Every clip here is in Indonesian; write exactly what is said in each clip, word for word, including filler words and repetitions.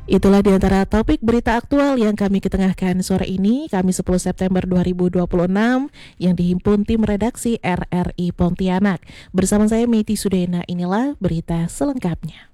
Itulah di antara topik berita aktual yang kami ketengahkan sore ini, Kamis sepuluh September dua ribu dua puluh enam, yang dihimpun tim redaksi R R I Pontianak. Bersama saya Meti Sudena, inilah berita selengkapnya.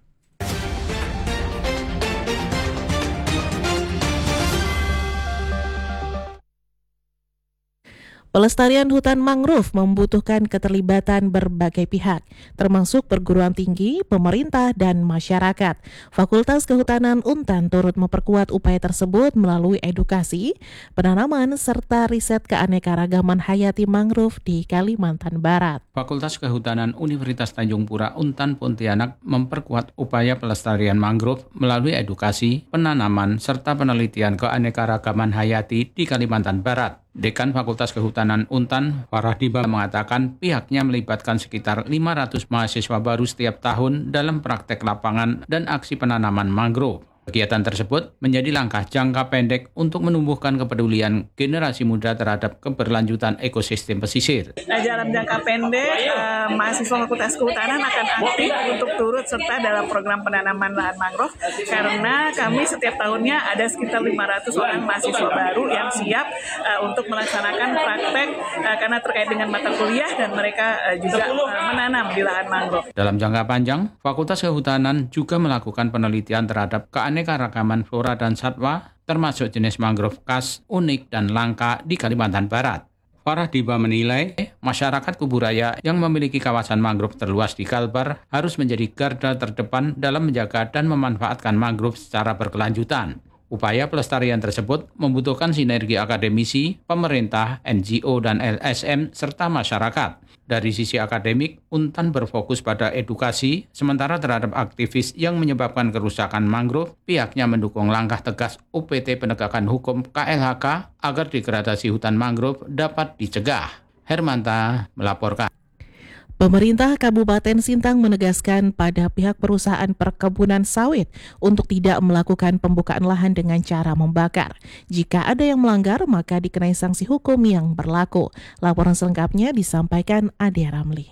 Pelestarian hutan mangrove membutuhkan keterlibatan berbagai pihak, termasuk perguruan tinggi, pemerintah, dan masyarakat. Fakultas Kehutanan Untan turut memperkuat upaya tersebut melalui edukasi, penanaman, serta riset keanekaragaman hayati mangrove di Kalimantan Barat. Fakultas Kehutanan Universitas Tanjung Pura Untan Pontianak memperkuat upaya pelestarian mangrove melalui edukasi, penanaman, serta penelitian keanekaragaman hayati di Kalimantan Barat. Dekan Fakultas Kehutanan Untan, Farah Diba, mengatakan pihaknya melibatkan sekitar lima ratus mahasiswa baru setiap tahun dalam praktek lapangan dan aksi penanaman mangrove. Kegiatan tersebut menjadi langkah jangka pendek untuk menumbuhkan kepedulian generasi muda terhadap keberlanjutan ekosistem pesisir. Nah, dalam jangka pendek, eh, mahasiswa Fakultas Kehutanan akan aktif untuk turut serta dalam program penanaman lahan mangrove karena kami setiap tahunnya ada sekitar lima ratus orang mahasiswa baru yang siap eh, untuk melaksanakan praktek eh, karena terkait dengan mata kuliah dan mereka eh, juga eh, menanam di lahan mangrove. Dalam jangka panjang, Fakultas Kehutanan juga melakukan penelitian terhadap keanekaragaman flora dan satwa, termasuk jenis mangrove khas, unik, dan langka di Kalimantan Barat. Farah Diba menilai, masyarakat Kuburaya yang memiliki kawasan mangrove terluas di Kalbar harus menjadi garda terdepan dalam menjaga dan memanfaatkan mangrove secara berkelanjutan. Upaya pelestarian tersebut membutuhkan sinergi akademisi, pemerintah, N G O, dan L S M, serta masyarakat. Dari sisi akademik, Untan berfokus pada edukasi, sementara terhadap aktivis yang menyebabkan kerusakan mangrove, pihaknya mendukung langkah tegas U P T Penegakan Hukum K L H K agar degradasi hutan mangrove dapat dicegah. Hermanta melaporkan. Pemerintah Kabupaten Sintang menegaskan pada pihak perusahaan perkebunan sawit untuk tidak melakukan pembukaan lahan dengan cara membakar. Jika ada yang melanggar, maka dikenai sanksi hukum yang berlaku. Laporan selengkapnya disampaikan Ade Ramli.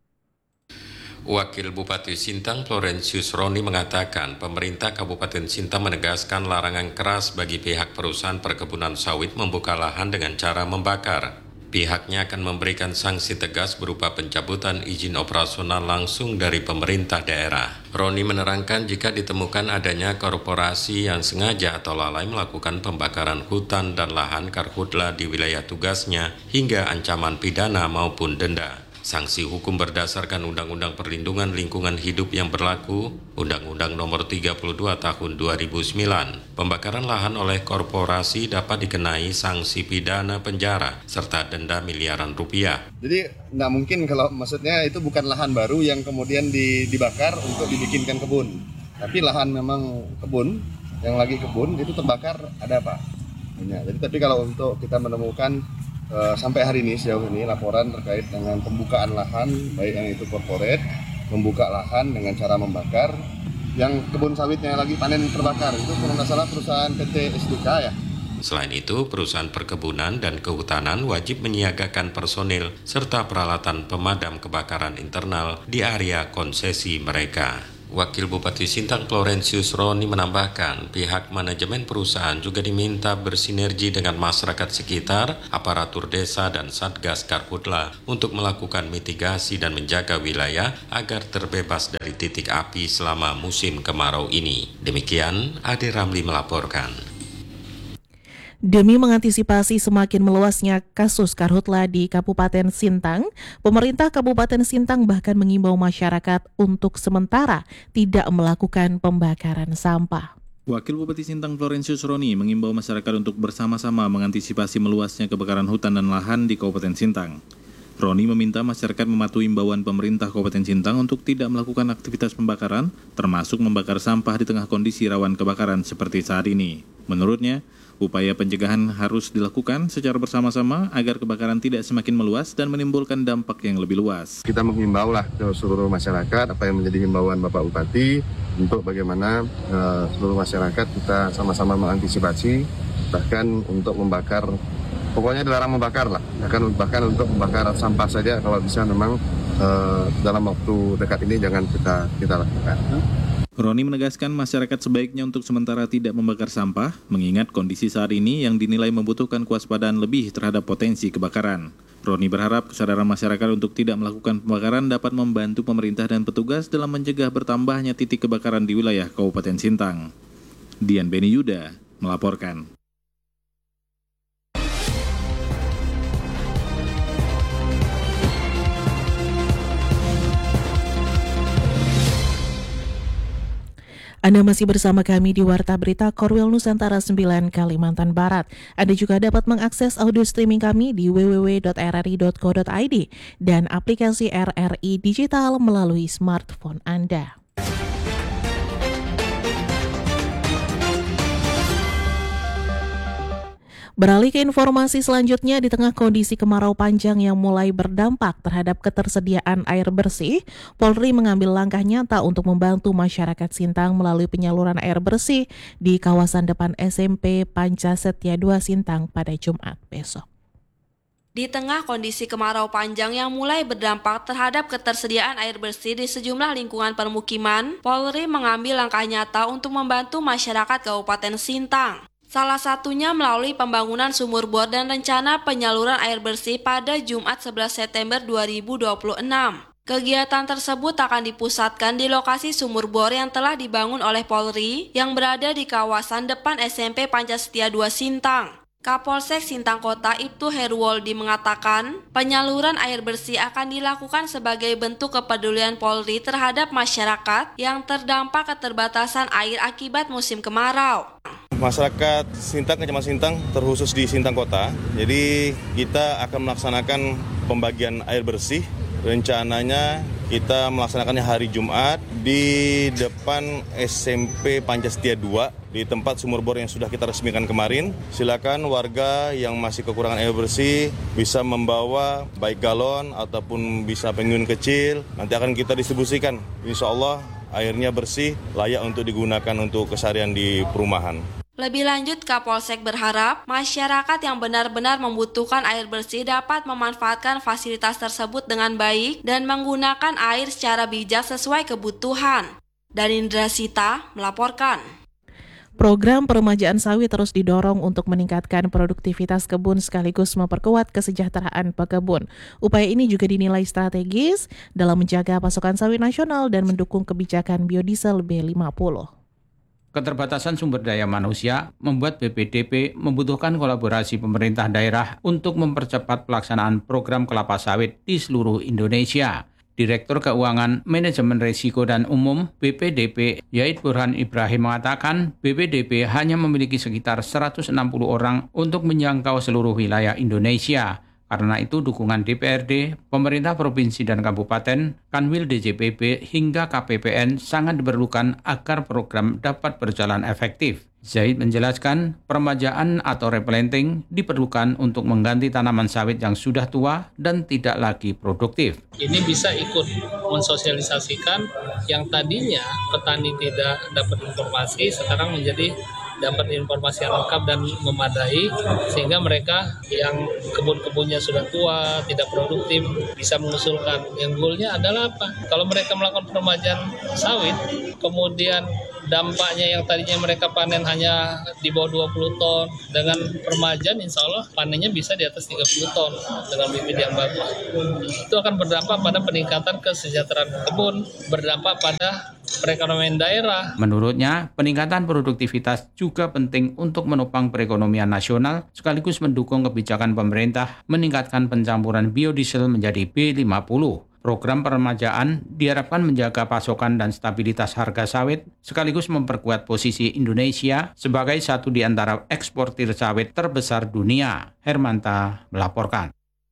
Wakil Bupati Sintang Florentius Roni mengatakan pemerintah Kabupaten Sintang menegaskan larangan keras bagi pihak perusahaan perkebunan sawit membuka lahan dengan cara membakar. Pihaknya akan memberikan sanksi tegas berupa pencabutan izin operasional langsung dari pemerintah daerah. Roni menerangkan jika ditemukan adanya korporasi yang sengaja atau lalai melakukan pembakaran hutan dan lahan karhutla di wilayah tugasnya hingga ancaman pidana maupun denda. Sanksi hukum berdasarkan Undang-Undang Perlindungan Lingkungan Hidup yang berlaku, Undang-Undang Nomor tiga puluh dua Tahun dua ribu sembilan. Pembakaran lahan oleh korporasi dapat dikenai sanksi pidana penjara serta denda miliaran rupiah. Jadi nggak mungkin kalau maksudnya itu bukan lahan baru yang kemudian dibakar untuk dibikinkan kebun. Tapi lahan memang kebun, yang lagi kebun itu terbakar ada apa? Ya, jadi tapi kalau untuk kita menemukan Uh, sampai hari ini sejauh ini laporan terkait dengan pembukaan lahan baik yang itu corporate membuka lahan dengan cara membakar yang kebun sawitnya lagi panen terbakar itu kalau nggak salah perusahaan P T S D K ya. Selain itu, perusahaan perkebunan dan kehutanan wajib menyiagakan personil serta peralatan pemadam kebakaran internal di area konsesi mereka. Wakil Bupati Sintang Florentius Roni menambahkan, pihak manajemen perusahaan juga diminta bersinergi dengan masyarakat sekitar, aparatur desa dan Satgas Karhutla untuk melakukan mitigasi dan menjaga wilayah agar terbebas dari titik api selama musim kemarau ini. Demikian, Ade Ramli melaporkan. Demi mengantisipasi semakin meluasnya kasus karhutla di Kabupaten Sintang, pemerintah Kabupaten Sintang bahkan mengimbau masyarakat untuk sementara tidak melakukan pembakaran sampah. Wakil Bupati Sintang Florentius Roni mengimbau masyarakat untuk bersama-sama mengantisipasi meluasnya kebakaran hutan dan lahan di Kabupaten Sintang. Roni meminta masyarakat mematuhi imbauan pemerintah Kabupaten Sintang untuk tidak melakukan aktivitas pembakaran, termasuk membakar sampah di tengah kondisi rawan kebakaran seperti saat ini. Menurutnya, upaya pencegahan harus dilakukan secara bersama-sama agar kebakaran tidak semakin meluas dan menimbulkan dampak yang lebih luas. Kita menghimbau lah ke seluruh masyarakat apa yang menjadi himbauan Bapak Bupati untuk bagaimana uh, seluruh masyarakat kita sama-sama mengantisipasi bahkan untuk membakar, pokoknya dilarang membakar lah, bahkan bahkan untuk membakar sampah saja kalau bisa memang uh, dalam waktu dekat ini jangan kita kita lakukan. Roni menegaskan masyarakat sebaiknya untuk sementara tidak membakar sampah, mengingat kondisi saat ini yang dinilai membutuhkan kewaspadaan lebih terhadap potensi kebakaran. Roni berharap kesadaran masyarakat untuk tidak melakukan pembakaran dapat membantu pemerintah dan petugas dalam mencegah bertambahnya titik kebakaran di wilayah Kabupaten Sintang. Dian Beni Yuda melaporkan. Anda masih bersama kami di Warta Berita Korwil Nusantara sembilan Kalimantan Barat. Anda juga dapat mengakses audio streaming kami di w w w titik r r i titik co titik i d dan aplikasi R R I Digital melalui smartphone Anda. Beralih ke informasi selanjutnya, di tengah kondisi kemarau panjang yang mulai berdampak terhadap ketersediaan air bersih, Polri mengambil langkah nyata untuk membantu masyarakat Sintang melalui penyaluran air bersih di kawasan depan S M P Pancasetia dua Sintang pada Jumat besok. Di tengah kondisi kemarau panjang yang mulai berdampak terhadap ketersediaan air bersih di sejumlah lingkungan permukiman, Polri mengambil langkah nyata untuk membantu masyarakat Kabupaten Sintang. Salah satunya melalui pembangunan sumur bor dan rencana penyaluran air bersih pada Jumat sebelas September dua ribu dua puluh enam. Kegiatan tersebut akan dipusatkan di lokasi sumur bor yang telah dibangun oleh Polri yang berada di kawasan depan S M P Pancasetia dua Sintang. Kapolsek Sintang Kota Ibtu Heruwoldi mengatakan, penyaluran air bersih akan dilakukan sebagai bentuk kepedulian Polri terhadap masyarakat yang terdampak keterbatasan air akibat musim kemarau. Masyarakat Sintang, Kecamatan Sintang, terkhusus di Sintang Kota, jadi kita akan melaksanakan pembagian air bersih. Rencananya kita melaksanakannya hari Jumat di depan S M P Pancasetia dua di tempat sumur bor yang sudah kita resmikan kemarin. Silakan warga yang masih kekurangan air bersih bisa membawa baik galon ataupun bisa pengen kecil. Nanti akan kita distribusikan. Insya Allah airnya bersih, layak untuk digunakan untuk keseharian di perumahan. Lebih lanjut, Kapolsek berharap masyarakat yang benar-benar membutuhkan air bersih dapat memanfaatkan fasilitas tersebut dengan baik dan menggunakan air secara bijak sesuai kebutuhan. Darindra Sita melaporkan. Program peremajaan sawit terus didorong untuk meningkatkan produktivitas kebun sekaligus memperkuat kesejahteraan pekebun. Upaya ini juga dinilai strategis dalam menjaga pasokan sawit nasional dan mendukung kebijakan biodiesel B lima puluh. Keterbatasan sumber daya manusia membuat B P D P membutuhkan kolaborasi pemerintah daerah untuk mempercepat pelaksanaan program kelapa sawit di seluruh Indonesia. Direktur Keuangan, Manajemen Risiko dan Umum B P D P, Yait Burhan Ibrahim mengatakan B P D P hanya memiliki sekitar seratus enam puluh orang untuk menjangkau seluruh wilayah Indonesia. Karena itu dukungan D P R D, pemerintah provinsi dan kabupaten, Kanwil D J P B hingga K P P N sangat diperlukan agar program dapat berjalan efektif. Zaid menjelaskan, peremajaan atau replanting diperlukan untuk mengganti tanaman sawit yang sudah tua dan tidak lagi produktif. Ini bisa ikut mensosialisasikan yang tadinya petani tidak dapat informasi, sekarang menjadi dapat informasi yang lengkap dan memadai, sehingga mereka yang kebun-kebunnya sudah tua, tidak produktif, bisa mengusulkan. Yang goalnya adalah apa? Kalau mereka melakukan peremajaan sawit, kemudian dampaknya yang tadinya mereka panen hanya di bawah dua puluh ton, dengan peremajaan insya Allah panennya bisa di atas tiga puluh ton dengan bibit yang bagus. Itu akan berdampak pada peningkatan kesejahteraan kebun, berdampak pada perekonomian daerah. Menurutnya, peningkatan produktivitas juga penting untuk menopang perekonomian nasional sekaligus mendukung kebijakan pemerintah meningkatkan pencampuran biodiesel menjadi B lima puluh. Program peremajaan diharapkan menjaga pasokan dan stabilitas harga sawit sekaligus memperkuat posisi Indonesia sebagai satu di antara eksportir sawit terbesar dunia. Hermanta melaporkan.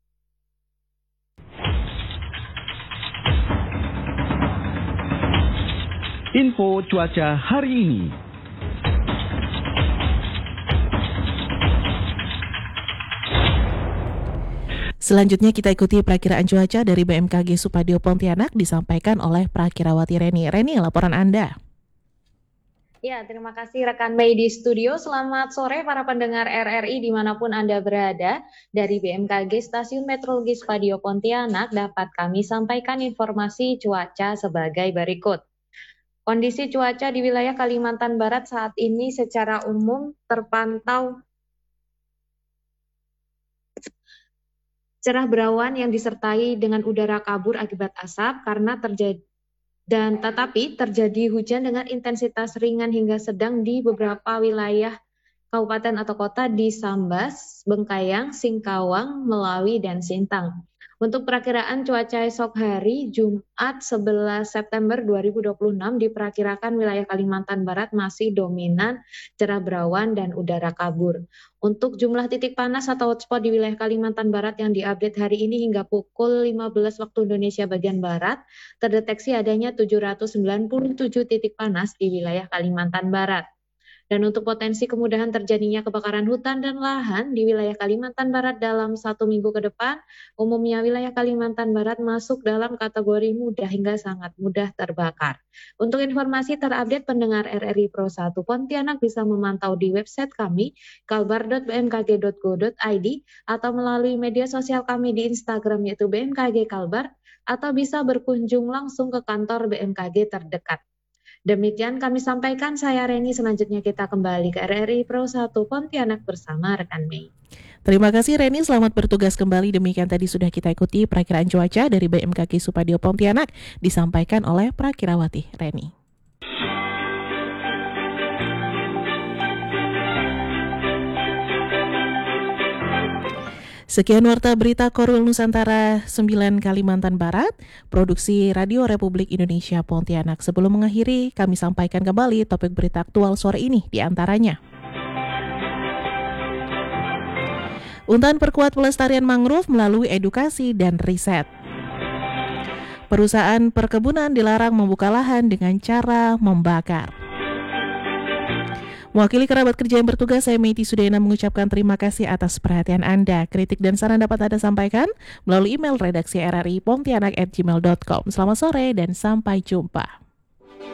Info cuaca hari ini. Selanjutnya kita ikuti perakiraan cuaca dari B M K G Supadio Pontianak disampaikan oleh Prakirawati Reni. Reni, laporan Anda. Ya, terima kasih rekan Mei di studio. Selamat sore para pendengar R R I dimanapun Anda berada. Dari B M K G Stasiun Meteorologi Supadio Pontianak dapat kami sampaikan informasi cuaca sebagai berikut. Kondisi cuaca di wilayah Kalimantan Barat saat ini secara umum terpantau cerah berawan yang disertai dengan udara kabur akibat asap karena terjadi dan tetapi terjadi hujan dengan intensitas ringan hingga sedang di beberapa wilayah kabupaten atau kota di Sambas, Bengkayang, Singkawang, Melawi, dan Sintang. Untuk perakiraan cuaca esok hari, Jumat sebelas September dua ribu dua puluh enam, diperkirakan wilayah Kalimantan Barat masih dominan cerah berawan dan udara kabur. Untuk jumlah titik panas atau hotspot di wilayah Kalimantan Barat yang diupdate hari ini hingga pukul lima belas waktu Indonesia bagian Barat, terdeteksi adanya tujuh ratus sembilan puluh tujuh titik panas di wilayah Kalimantan Barat. Dan untuk potensi kemudahan terjadinya kebakaran hutan dan lahan di wilayah Kalimantan Barat dalam satu minggu ke depan, umumnya wilayah Kalimantan Barat masuk dalam kategori mudah hingga sangat mudah terbakar. Untuk informasi terupdate pendengar R R I Pro satu Pontianak bisa memantau di website kami kalbar dot b m k g dot go dot i d atau melalui media sosial kami di Instagram yaitu B M K G Kalbar atau bisa berkunjung langsung ke kantor B M K G terdekat. Demikian kami sampaikan, saya Reni. Selanjutnya kita kembali ke R R I Pro satu Pontianak bersama rekan Mei. Terima kasih Reni, selamat bertugas kembali. Demikian tadi sudah kita ikuti perakiraan cuaca dari B M K G Supadio Pontianak disampaikan oleh Prakirawati Reni. Sekian warta berita Korwil Nusantara sembilan Kalimantan Barat, produksi Radio Republik Indonesia Pontianak. Sebelum mengakhiri, kami sampaikan kembali topik berita aktual sore ini di antaranya. Untan perkuat pelestarian mangrove melalui edukasi dan riset. Perusahaan perkebunan dilarang membuka lahan dengan cara membakar. Mewakili kerabat kerja yang bertugas, saya Meiti Sudena mengucapkan terima kasih atas perhatian Anda. Kritik dan saran dapat Anda sampaikan melalui email redaksi r r i pontianak at gmail dot com. Selamat sore dan sampai jumpa.